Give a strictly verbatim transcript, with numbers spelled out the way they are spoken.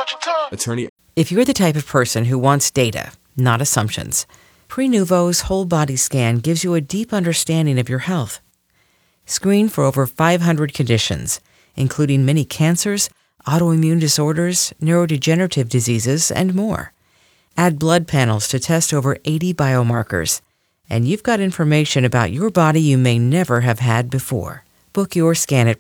Attorney. If you're the type of person who wants data, not assumptions, Prenuvo's whole body scan gives you a deep understanding of your health. Screen for over five hundred conditions, including many cancers, autoimmune disorders, neurodegenerative diseases, and more. Add blood panels to test over eighty biomarkers, and you've got information about your body you may never have had before. Book your scan at